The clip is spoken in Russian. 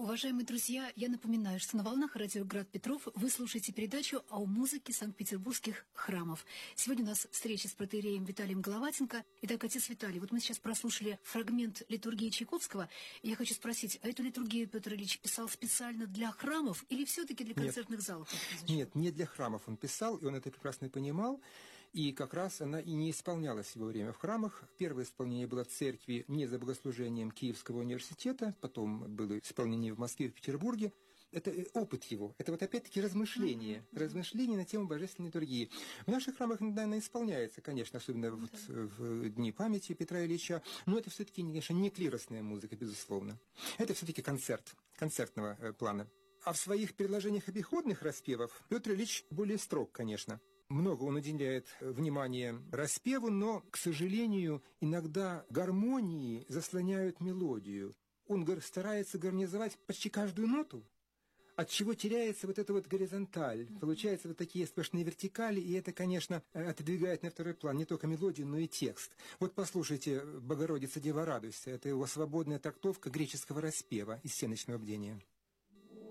Уважаемые друзья, я напоминаю, что на волнах радио «Град Петров» вы слушаете передачу о музыке санкт-петербургских храмов. Сегодня у нас встреча с протоиереем Виталием Головатенко. Итак, отец Виталий, вот мы сейчас прослушали фрагмент литургии Чайковского. И я хочу спросить, а эту литургию Петр Ильич писал специально для храмов или все-таки для концертных залов? Нет, не для храмов он писал, и он это прекрасно понимал. И как раз она и не исполнялась в его время в храмах. Первое исполнение было в церкви не за богослужением Киевского университета, потом было исполнение в Москве и в Петербурге. Это опыт его, это вот опять-таки размышления на тему божественной литургии. В наших храмах иногда она исполняется, конечно, особенно вот в дни памяти Петра Ильича, но это все-таки, конечно, не клиросная музыка, безусловно. Это все-таки концерт, концертного плана. А в своих предложениях обиходных распевов Петр Ильич более строг, конечно. Много он уделяет внимания распеву, но, к сожалению, иногда гармонии заслоняют мелодию. Он старается гармонизовать почти каждую ноту, от чего теряется вот эта вот горизонталь. Получаются вот такие сплошные вертикали, и это, конечно, отодвигает на второй план не только мелодию, но и текст. Вот послушайте «Богородица, Дева, радуйся». Это его свободная трактовка греческого распева из «Всеночного бдения».